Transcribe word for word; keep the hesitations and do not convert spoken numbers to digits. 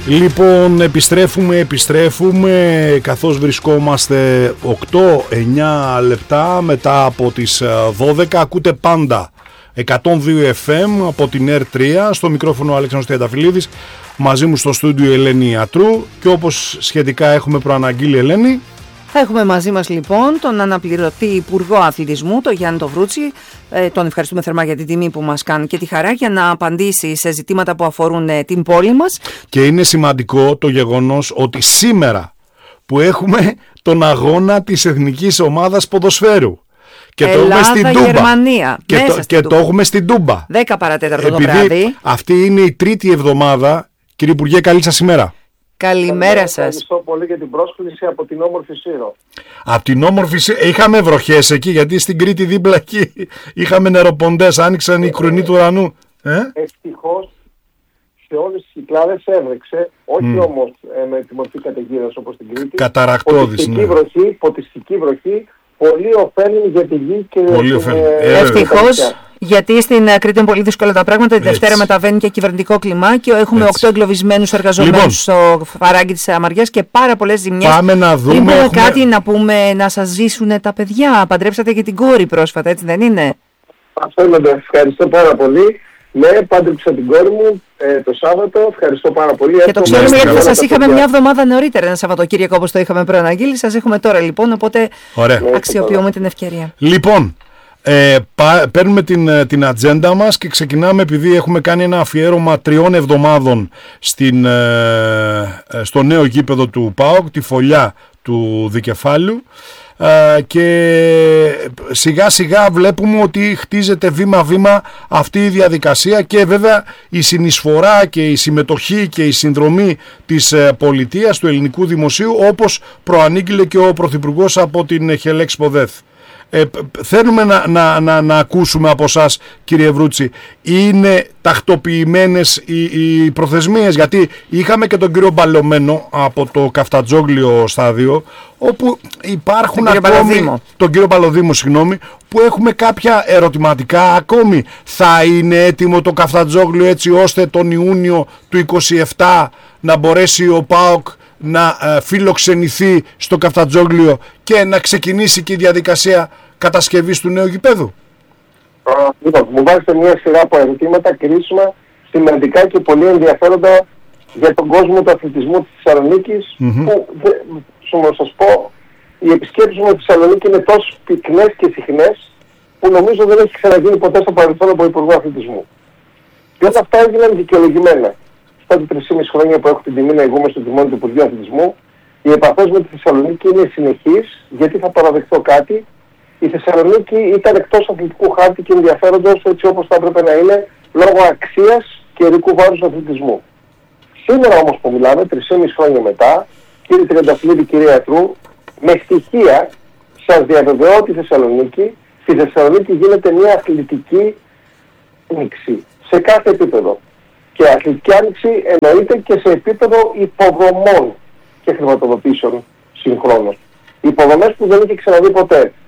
Λοιπόν, επιστρέφουμε, επιστρέφουμε καθώς βρισκόμαστε οκτώ εννιά λεπτά μετά από τις δώδεκα. Ακούτε πάντα εκατόν δύο εφ εμ από την Air τρία, στο μικρόφωνο ο Αλέξανδρος Τριανταφυλλίδης, μαζί μου στο στούντιο Ελένη Ιατρού, και όπως σχετικά έχουμε προαναγγείλει, Ελένη, θα έχουμε μαζί μας λοιπόν τον αναπληρωτή Υπουργό Αθλητισμού, τον Γιάννη τον Βρούτσι. Ε, τον ευχαριστούμε θερμά για την τιμή που μας κάνει και τη χαρά για να απαντήσει σε ζητήματα που αφορούν ε, την πόλη μας. Και είναι σημαντικό το γεγονός ότι σήμερα που έχουμε τον αγώνα της Εθνικής Ομάδας Ποδοσφαίρου και Ελλάδα, το έχουμε στην Τούμπα, Γερμανία, και, το, και το έχουμε στην Τούμπα δέκα παρατέταρτο το βράδυ. Αυτή είναι η τρίτη εβδομάδα. Κύριε Υπουργέ, καλή σας ημέρα. Καλημέρα σας. Ευχαριστώ πολύ για την πρόσκληση από την όμορφη Σύρο. Από την όμορφη Σύρο. Είχαμε βροχές εκεί, γιατί στην Κρήτη δίπλα εκεί είχαμε νεροποντές, άνοιξαν οι κρουνοί του ουρανού. Ε? Ευτυχώς σε όλες τις Κυκλάδες έβρεξε, όχι mm. όμως ε, με τη μορφή καταιγίδας όπως στην Κρήτη. Καταρακτώδης, ποτιστική ναι. βροχή, ποτιστική βροχή, πολύ ωφέλιμη για τη γη και πολύ την, ωφέλιμη. Ε, ε, Ευτυχώς. Γιατί στην Κρήτη είναι πολύ δύσκολα τα πράγματα. Τη Δευτέρα μεταβαίνει και κυβερνητικό κλιμάκιο. Έχουμε οκτώ εγκλωβισμένους εργαζομένους λοιπόν, στο φαράγγι της Αμαριάς και πάρα πολλές ζημιές. Πάμε να δούμε. Έχουμε έχουμε... κάτι να πούμε, να σας ζήσουν τα παιδιά. Παντρέψατε και την κόρη πρόσφατα, έτσι δεν είναι? Αυτό είναι το ευχαριστώ πάρα πολύ. Ναι, πάντρεψα την κόρη μου ε, το Σάββατο. Ευχαριστώ πάρα πολύ. Και το ξέρουμε γιατί θα σας είχαμε μια εβδομάδα νωρίτερα, ένα Σαββατοκύριακο όπως το είχαμε προαναγγείλει. Σας έχουμε τώρα λοιπόν, οπότε ωραία, αξιοποιούμε την ευκαιρία. Λοιπόν. Ε, πα, παίρνουμε την, την ατζέντα μας και ξεκινάμε, επειδή έχουμε κάνει ένα αφιέρωμα τριών εβδομάδων στην, ε, στο νέο γήπεδο του ΠΑΟΚ, τη φωλιά του Δικεφάλιου, ε, και σιγά σιγά βλέπουμε ότι χτίζεται βήμα-βήμα αυτή η διαδικασία, και βέβαια η συνεισφορά και η συμμετοχή και η συνδρομή της ε, πολιτείας, του ελληνικού δημοσίου, όπως προανήγγειλε και ο Πρωθυπουργός από την Χελέξποδέθ. Ε, θέλουμε να, να, να, να ακούσουμε από εσάς, κύριε Βρούτσι, είναι τακτοποιημένες οι, οι προθεσμίες? Γιατί είχαμε και τον κύριο Μπαλωμένο από το Καφτατζόγλιο στάδιο, όπου υπάρχουν τον ακόμη Παλοδήμο. τον κύριο Παλοδήμο, συγγνώμη, που έχουμε κάποια ερωτηματικά ακόμη. Θα είναι έτοιμο το Καφτατζόγλιο έτσι ώστε τον Ιούνιο του είκοσι επτά να μπορέσει ο ΠΑΟΚ να ε, φιλοξενηθεί στο Καφτατζόγλιο και να ξεκινήσει και η διαδικασία κατασκευής του νέου γηπέδου? Uh, λοιπόν, μου βάζετε μια σειρά από ερωτήματα κρίσιμα, σημαντικά και πολύ ενδιαφέροντα για τον κόσμο του αθλητισμού της Θεσσαλονίκης, mm-hmm. που, να σας πω, οι επισκέψεις μου στη Θεσσαλονίκη είναι τόσο πυκνές και συχνές που νομίζω δεν έχει ξαναγίνει ποτέ στο παρελθόν από Υπουργό Αθλητισμού. Και όλα αυτά έγιναν δικαιολογημένα. Στα τρία και μισό χρόνια που έχω την τιμή να ηγούμε στο τιμόνι του Υπουργείου Αθλητισμού, οι επαφές με τη Θεσσαλονίκη είναι συνεχείς, γιατί θα παραδεχτώ κάτι. Η Θεσσαλονίκη ήταν εκτός αθλητικού χάρτη και ενδιαφέροντος, έτσι όπως θα έπρεπε να είναι, λόγω αξίας και ειδικού βάρους αθλητισμού. Σήμερα όμως που μιλάμε, τρία και μισό χρόνια μετά, κύριε Τριανταφυλλίδη, κύριε Ιατρού, με στοιχεία σας διαβεβαιώ ότι η Θεσσαλονίκη, στη Θεσσαλονίκη γίνεται μια αθλητική μίξη σε κάθε επίπεδο. Και αθλητική άνοιξη εννοείται και σε επίπεδο υποδομών και χρηματοδοτήσεων συγχρόνως. Υποδομές που δεν είχε ξαναδεί ποτέ.